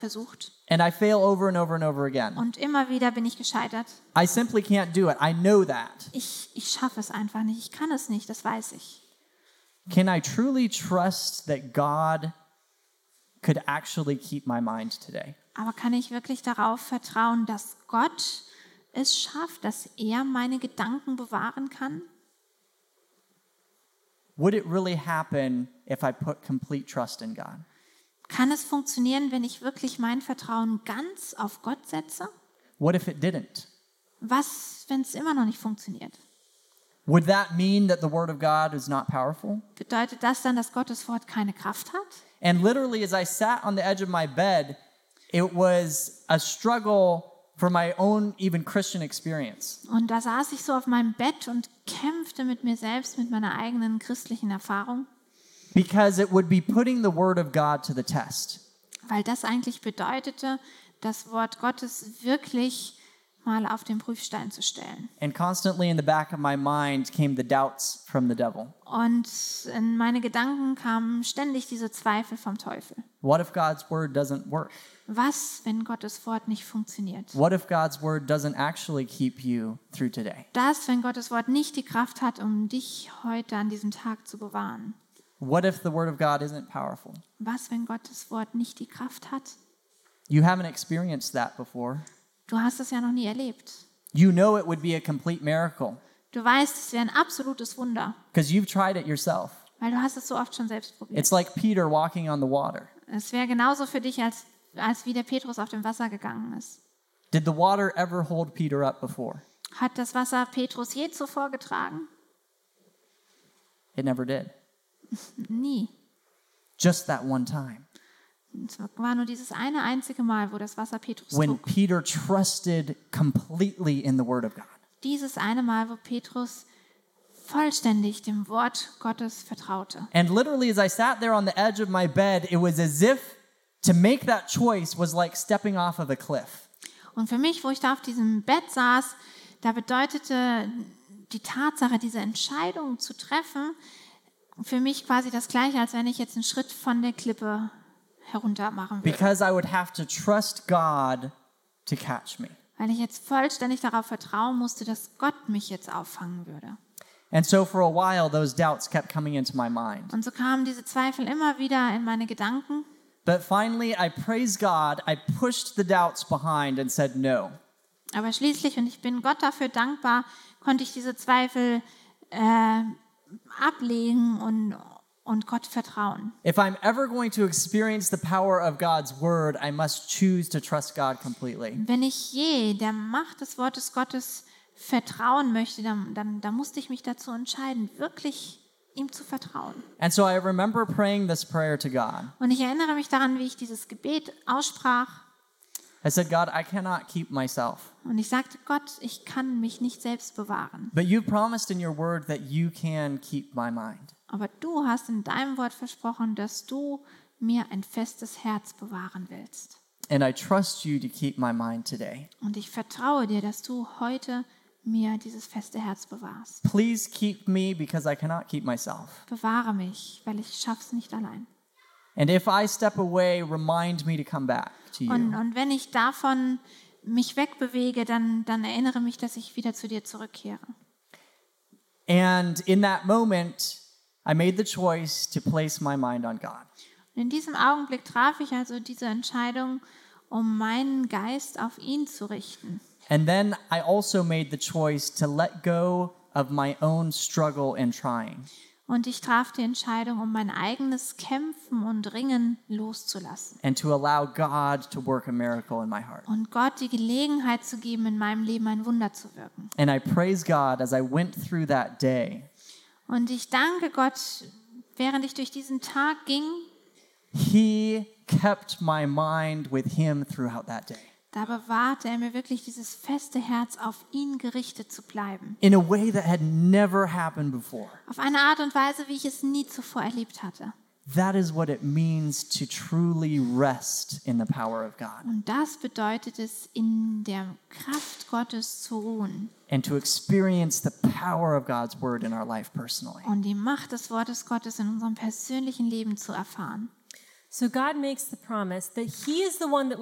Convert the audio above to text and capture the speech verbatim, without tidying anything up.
versucht. And I fail over and over and over again. Und immer wieder bin ich gescheitert. I simply can't do it. I know that. Ich, ich schaffe es einfach nicht. Ich kann es nicht, das weiß ich. Can I truly trust that God could actually keep my mind today? Aber kann ich wirklich darauf vertrauen, dass Gott es schafft, dass er meine Gedanken bewahren kann? Would it really happen if I put complete trust in God? Kann es funktionieren, wenn ich wirklich mein Vertrauen ganz auf Gott setze? What if it didn't? Was, wenn es immer noch nicht funktioniert? Would that mean that the word of God is not powerful? Bedeutet das dann, dass Gottes Wort keine Kraft hat? And literally, as I sat on the edge of my bed, it was a struggle for my own even Christian experience. Und da saß ich so auf meinem Bett und kämpfte mit mir selbst, mit meiner eigenen christlichen Erfahrung, Because it would be putting the word of God to the test. weil das eigentlich bedeutete, das Wort Gottes wirklich mal auf den Prüfstein zu stellen. And constantly in the back of my mind came the doubts from the devil. Und in meine Gedanken kamen ständig diese Zweifel vom Teufel. What if God's word doesn't work? Was, wenn Gottes Wort nicht funktioniert? What if God's word doesn't actually keep you through today? Das, wenn Gottes Wort nicht die Kraft hat, um dich heute an diesem Tag zu bewahren. What if the word of God isn't powerful? Was, wenn Gottes Wort nicht die Kraft hat? You haven't experienced that before. Du hast es ja noch nie erlebt. You know it would be a complete miracle Du weißt, es wäre ein absolutes Wunder, because you've tried it yourself. weil du hast es so oft schon selbst probiert. It's like Peter walking on the water. Es wäre genauso für dich, als, als wie der Petrus auf dem Wasser gegangen ist. Did the water ever hold Peter up before? Hat das Wasser Petrus je zuvor getragen? It never did. Nie. Just that one time. Es war nur dieses eine einzige Mal, wo das Wasser Petrus When trug. Peter trusted completely in the word of God. Dieses eine Mal, wo Petrus vollständig dem Wort Gottes vertraute. And literally as I sat there on the edge of my bed, it was as if to make that choice was like stepping off of a cliff. Und für mich, wo ich da auf diesem Bett saß, da bedeutete die Tatsache, diese Entscheidung zu treffen, für mich quasi das Gleiche, als wenn ich jetzt einen Schritt von der Klippe herunter machen würde. Because I would have to trust God to catch me. Weil ich jetzt vollständig darauf vertrauen musste, dass Gott mich jetzt auffangen würde. And so for a while, those doubts kept coming into my mind. Und so kamen diese Zweifel immer wieder in meine Gedanken. But finally, I praise God, I pushed the doubts behind and said no. Aber schließlich, und ich bin Gott dafür dankbar, konnte ich diese Zweifel äh, ablegen und, und Gott vertrauen. If I'm ever going to experience the power of God's word, I must choose to trust God completely. Wenn ich je der Macht des Wortes Gottes vertrauen möchte, dann, dann, dann musste ich mich dazu entscheiden, wirklich ihm zu vertrauen. And so I remember praying this prayer to God. Und ich erinnere mich daran, wie ich dieses Gebet aussprach. I said, God, I cannot keep myself. Und ich sagte, Gott, ich kann mich nicht selbst bewahren. But you promised in your word that you can keep my mind. Aber du hast in deinem Wort versprochen, dass du mir ein festes Herz bewahren willst. And I trust you to keep my mind today. Und ich vertraue dir, dass du heute mir dieses feste Herz bewahrst. Please keep me because I cannot keep myself. Bewahre mich, weil ich schaff's nicht allein. And if I step away, remind me to come back to you. Und, und wenn ich davon mich wegbewege, dann, dann erinnere mich, dass ich wieder zu dir zurückkehre. And in that moment, I made the choice to place my mind on God. Und in diesem Augenblick traf ich also diese Entscheidung, um meinen Geist auf ihn zu richten. And then I also made the choice to let go of my own struggle and trying. Und ich traf die Entscheidung, um mein eigenes Kämpfen und Ringen loszulassen. And to allow God to work a miracle in my heart. Und Gott die Gelegenheit zu geben, in meinem Leben ein Wunder zu wirken. And I praise God as I went through that day. Und ich danke Gott, während ich durch diesen Tag ging, He kept my mind with Him throughout that day. da bewahrte er mir wirklich dieses feste Herz, auf ihn gerichtet zu bleiben. In a way that had never happened before. Auf eine Art und Weise, wie ich es nie zuvor erlebt hatte. That is what it means to truly rest in the power of God. Und das bedeutet es, in der Kraft Gottes zu ruhen And to experience the power of God's word in our life personally. und die Macht des Wortes Gottes in unserem persönlichen Leben zu erfahren. So God makes the promise that he is the one that will